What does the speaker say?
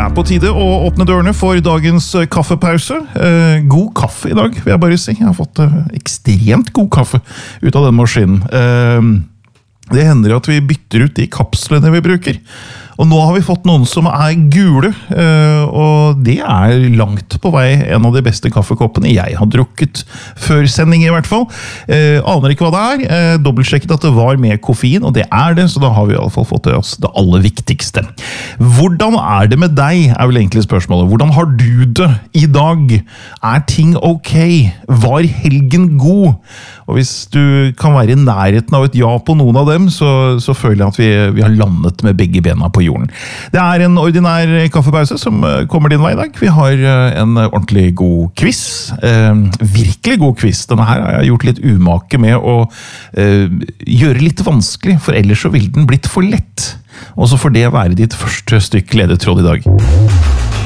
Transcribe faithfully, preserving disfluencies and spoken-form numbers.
er på tide å åpne dørene for dagens kaffepause. Eh, god kaffe i dag, vil jeg bare si. Jeg har fått eh, ekstremt god kaffe ut av den maskinen. Eh, det hender at vi bytter ut de kapslene vi bruker. Og nå har vi fått noen som er gule, eh, og det er langt på vei en av de beste kaffekoppene jeg har drukket før sending i hvert fall. Eh, aner ikke hva det er, eh, dobbeltsjekket at det var med koffein, og det er det, så da har vi i alle fall fått til oss det aller viktigste. Hvordan er det med deg, er vel egentlig spørsmålet. Hvordan har du det i dag? Er ting ok? Var helgen god? Og hvis du kan være i nærheten av et ja på noen av dem, så, så føler jeg at vi, vi har landet med begge bena på jorden. Det er en ordinær kaffepause som kommer din vei i dag. Vi har en ordentlig god quiz. Eh, virkelig god quiz. Denne her har jeg gjort litt umake med å eh, gjøre litt vanskelig, for ellers så vil den blitt for lett. Og så får det være ditt første stykk ledetråd i dag.